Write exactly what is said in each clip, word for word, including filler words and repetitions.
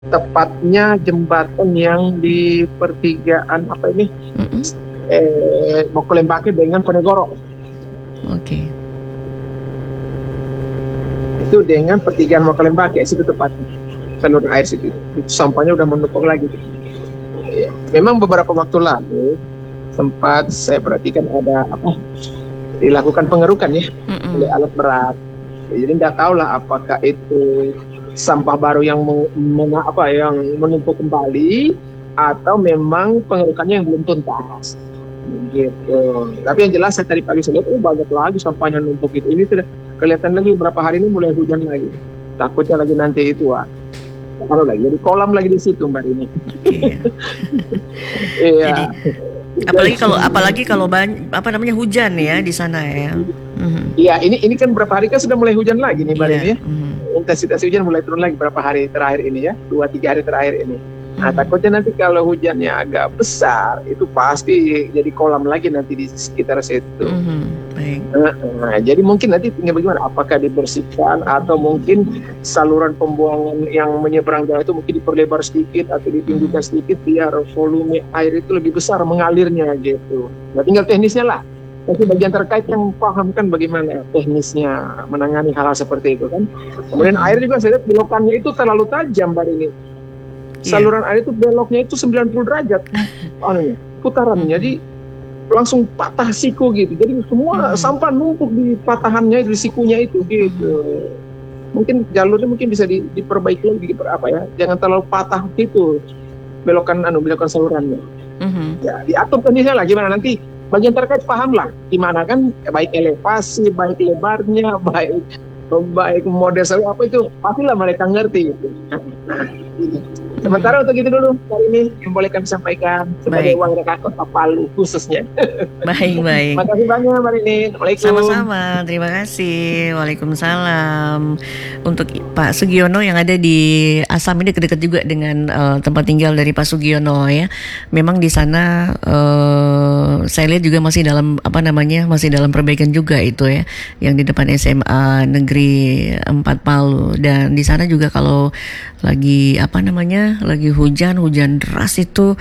Tepatnya jembatan yang di pertigaan apa ini, Mhm. eee, Mokolembake dengan Penegoro. Oke. Itu dengan pertigaan Mokolembake, situ tepatnya, saluran air situ. Itu sampahnya udah menumpuk lagi tuh. Iya, memang beberapa waktu lalu, sempat saya perhatikan ada apa, dilakukan pengerukan ya, oleh Mhm. alat berat. Jadi nggak tahulah apakah itu sampah baru yang me mena apa, yang menumpuk kembali, atau memang pengerukannya yang belum tuntas, begitu. Tapi yang jelas saya tadi pagi saya lihat, oh banyak lagi sampahnya numpuk itu. Ini sudah kelihatan lagi beberapa hari ini mulai hujan lagi. Takutnya lagi nanti itu, wah, taruh lagi, jadi kolam lagi di situ Mbak ini. Oke. Jadi, Iya. apalagi kalau apalagi kalau ban apa namanya, hujan ya di sana ya? Mhm. Iya, ini ini kan berapa hari kan sudah mulai hujan lagi nih Mbak Iya, ini ya. mhm. Intensitas hujan mulai turun lagi berapa hari terakhir ini ya, dua, tiga hari terakhir ini. Nah, Mhm. takutnya nanti kalau hujannya agak besar, itu pasti jadi kolam lagi nanti di sekitar situ. Mhm, baik. Heeh, jadi mungkin nanti tinggal bagaimana, apakah dibersihkan atau mungkin saluran pembuangan yang menyeberang jalan itu mungkin diperlebar sedikit atau Mhm. ditinggikan sedikit biar volume air itu lebih besar mengalirnya gitu. Nah, tinggal teknisnya lah. Nanti bagian terkait yang paham kan bagaimana teknisnya menangani hal-hal seperti itu kan. Kemudian air Mhm. juga saya lihat belokannya itu terlalu tajam Mbak ini. Iya. Saluran air itu beloknya itu sembilan puluh derajat anunya, putarannya. Jadi Mhm. langsung patah siku gitu. Jadi semua Mhm. sampah numpuk di patahannya, di sikunya itu, gitu. Mhm. Mungkin jalurnya mungkin bisa di diperbaiki lagi, diper apa ya, jangan terlalu patah gitu, belokan anu, belokan salurannya. Mhm. Ya diatur teknisnya lah gimana, nanti bagian terkait pahamlah gimana kan, baik elevasi, baik lebarnya, baik baik model saluran apa itu, pastilah mereka ngerti gitu. Mhm. Sementara untuk itu dulu hari ini yang boleh kami sampaikan sebagai Baik. warga Kota Palu khususnya. Baik baik. Makasih banyak Mbak Ririn, Assalamualaikum. Sama-sama, terima kasih. Waalaikumsalam. Untuk i Pak Sugiono yang ada di Asam ini dekat-dekat juga dengan, eee, tempat tinggal dari Pak Sugiono ya. Memang di sana, eee, saya lihat juga masih dalam apa namanya, masih dalam perbaikan juga itu ya, yang di depan S M A Negeri empat Palu. Dan di sana juga kalau lagi apa namanya, lagi hujan, hujan deras itu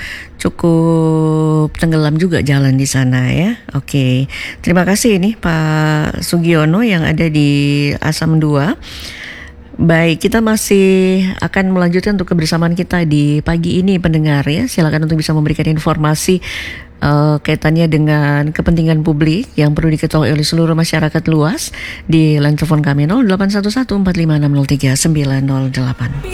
cukup tenggelam juga jalan di sana ya. Oke, terima kasih ini Pak Sugiono yang ada di Asam dua. Baik, kita masih akan melanjutkan untuk kebersamaan kita di pagi ini pendengar ya. Silakan untuk bisa memberikan informasi uh, kaitannya dengan kepentingan publik yang perlu diketahui oleh seluruh masyarakat luas di line telepon kami nol delapan satu satu empat lima enam nol tiga sembilan nol delapan.